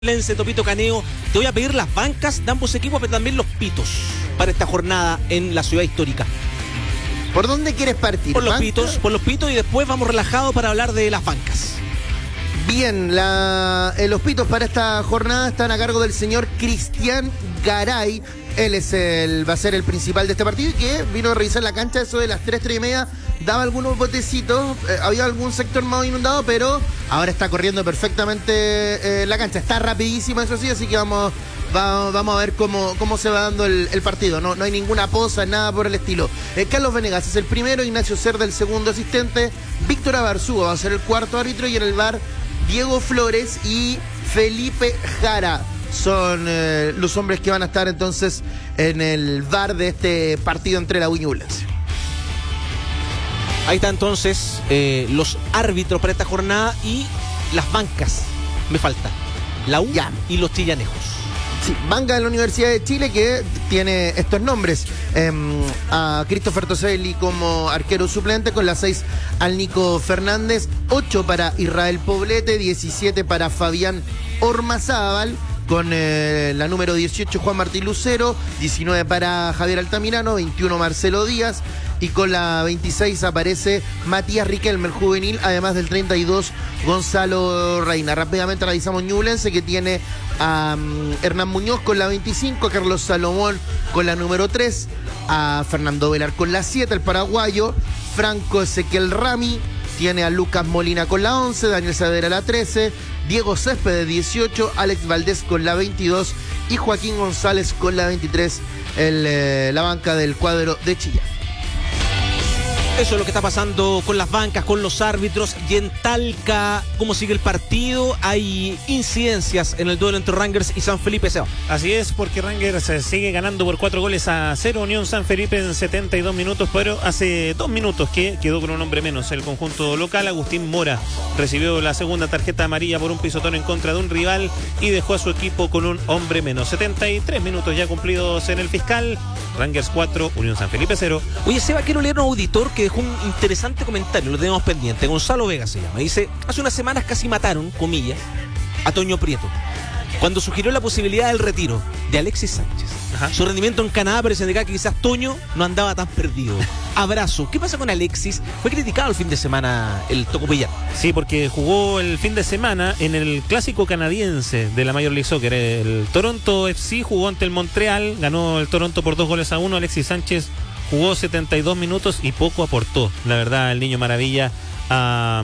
Lense, Topito Caneo, te voy a pedir las bancas de ambos equipos, pero también los pitos para esta jornada en la ciudad histórica. ¿Por dónde quieres partir? Por los pitos y después vamos relajados para hablar de las bancas. Bien, los pitos para esta jornada están a cargo del señor Cristian Garay. Él va a ser el principal de este partido y que vino a revisar la cancha eso de las 3:30. Daba algunos botecitos, había algún sector más inundado, pero ahora está corriendo perfectamente la cancha. Está rapidísima, eso sí, así que vamos a ver cómo se va dando el partido. No hay ninguna posa, nada por el estilo. Carlos Venegas es el primero, Ignacio Cerda el segundo asistente, Víctor Abarzúa va a ser el cuarto árbitro y en el VAR Diego Flores y Felipe Jara son los hombres que van a estar entonces en el VAR de este partido entre la U y Ñublense. Ahí está entonces los árbitros para esta jornada y las bancas. Me falta la U y los chillanejos. Sí, banca de la Universidad de Chile que tiene estos nombres. A Christopher Toselli como arquero suplente, con la 6 al Nico Fernández, 8 para Israel Poblete, 17 para Fabián Ormazábal, con la número 18 Juan Martín Lucero, 19 para Javier Altamirano, 21 Marcelo Díaz, y con la 26 aparece Matías Riquelme, el juvenil, además del 32 Gonzalo Reina. Rápidamente revisamos Ñublense, que tiene a Hernán Muñoz con la 25, a Carlos Salomón con la número 3, a Fernando Velar con la 7, el paraguayo, Franco Ezequiel Rami, tiene a Lucas Molina con la 11, Daniel Saavedra la 13, Diego Céspedes 18, Alex Valdés con la 22 y Joaquín González con la 23, la banca del cuadro de Chillán. Eso es lo que está pasando con las bancas, con los árbitros. Y en Talca, ¿cómo sigue el partido? Hay incidencias en el duelo entre Rangers y San Felipe, Seba. Así es, porque Rangers sigue ganando por 4-0. Unión San Felipe en 72 minutos, pero hace 2 minutos que quedó con un hombre menos. El conjunto local, Agustín Mora, recibió la segunda tarjeta amarilla por un pisotón en contra de un rival y dejó a su equipo con un hombre menos. 73 minutos ya cumplidos en el fiscal. Rangers 4, Unión San Felipe 0. Oye, Seba, quiero leer a un auditor que dejó un interesante comentario, lo tenemos pendiente. Gonzalo Vega se llama. Dice: hace unas semanas casi mataron, comillas, a Toño Prieto cuando sugirió la posibilidad del retiro de Alexis Sánchez. Ajá. Su rendimiento en Canadá parece indicar que quizás Toño no andaba tan perdido. Abrazo. ¿Qué pasa con Alexis? Fue criticado el fin de semana el Tocopillán. Sí, porque jugó el fin de semana en el clásico canadiense de la Major League Soccer. El Toronto FC jugó ante el Montreal, ganó el Toronto por 2-1. Alexis Sánchez jugó 72 minutos y poco aportó, la verdad, el niño maravilla a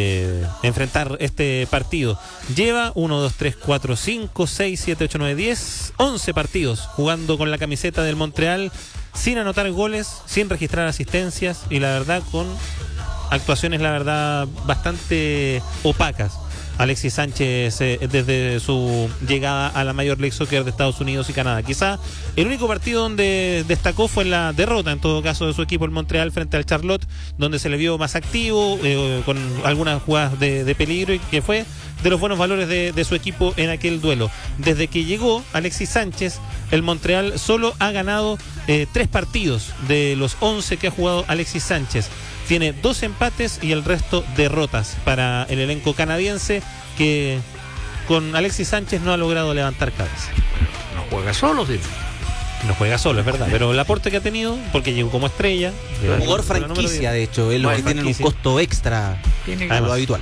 enfrentar este partido. Lleva 1, 2, 3, 4, 5, 6, 7, 8, 9, 10, 11 partidos jugando con la camiseta del Montreal, sin anotar goles, sin registrar asistencias y la verdad con actuaciones, la verdad, bastante opacas. Alexis Sánchez desde su llegada a la Major League Soccer de Estados Unidos y Canadá. Quizá el único partido donde destacó fue en la derrota, en todo caso, de su equipo el Montreal frente al Charlotte, donde se le vio más activo, con algunas jugadas de peligro, y que fue de los buenos valores de su equipo en aquel duelo. Desde que llegó Alexis Sánchez, el Montreal solo ha ganado 3 partidos de los 11 que ha jugado Alexis Sánchez. Tiene 2 empates y el resto derrotas para el elenco canadiense, que con Alexis Sánchez no ha logrado levantar cabeza. No juega solo, sí. No juega solo, es verdad, pero el aporte que ha tenido, porque llegó como estrella. Jugador franquicia, de hecho, es lo que tiene un costo extra a lo habitual.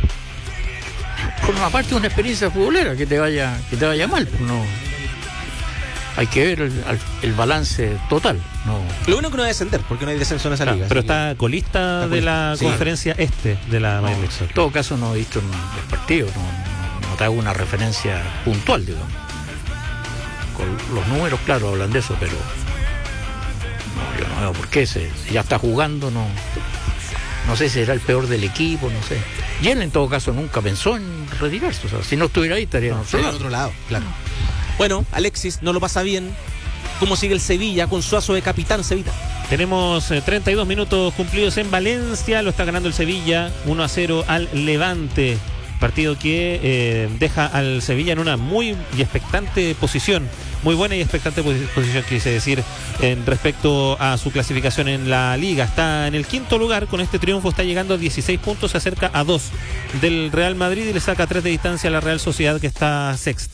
Por una parte, una experiencia futbolera que te vaya mal, no. Hay que ver el balance total. No. Lo bueno que no va a descender, porque no hay descenso en esa liga. Pero está colista de la conferencia de la Major League Soccer. En todo caso, no he visto los partidos, no te hago una referencia puntual, digamos. Con los números, claro, hablan de eso, pero no, yo no veo por qué. Si ya está jugando, no sé si será el peor del equipo, no sé. Y él, en todo caso, nunca pensó en retirarse. O sea, si no estuviera ahí, estaría en otro lado. Claro. Bueno, Alexis no lo pasa bien. ¿Cómo sigue el Sevilla con Suazo de capitán, Sevilla? Tenemos 32 minutos cumplidos en Valencia. Lo está ganando el Sevilla 1-0 al Levante. partido que deja al Sevilla en una muy y expectante posición, muy buena y expectante posición, quise decir, en respecto a su clasificación en la Liga. Está en el quinto lugar, con este triunfo está llegando a 16 puntos, se acerca a 2 del Real Madrid y le saca 3 de distancia a la Real Sociedad, que está sexta.